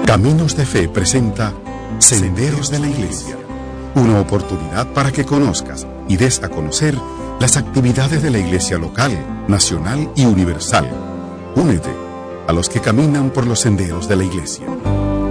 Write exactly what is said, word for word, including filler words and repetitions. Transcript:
Caminos de Fe presenta Senderos de la Iglesia, una oportunidad para que conozcas y des a conocer las actividades de la Iglesia local, nacional y universal. Únete a los que caminan por los senderos de la Iglesia.